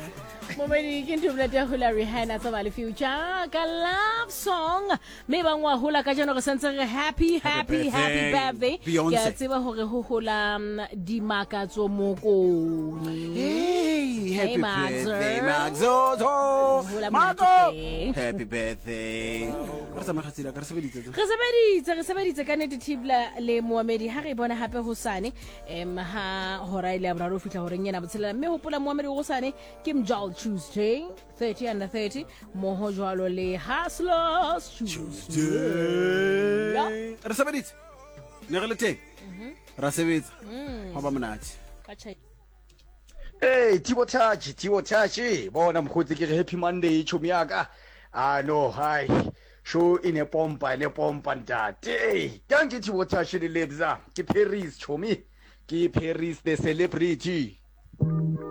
Momedi ke ntho bla dia hula Rihanna tsa ba le future ka love song me bangwa hula ka jeno re sentse re happy birthday ke tseba hore ho hula di makatso moko Hey, happy birthday, Maxozo. Happy birthday. Re sebeditse ka nete tibla le Mohamedi ha re bona hape hosane ha hora ile abra ro fitla hore nyena botshelela mme hopola Mohamedi hosane ke Mjal Tuesday 30 under 30 moho jwalo le Hustlers Tuesday re sebeditse ne re le teng ra sebetsa ha ba monate ka Hey, Tibo Tachi, bona mkhutsi ke happy Monday chomi yaka. Ah no, hi. Show ine pompa ntate. Hey, danke Tibo Tachi le lebza. Ke Paris chomi. Ke Paris the celebrity.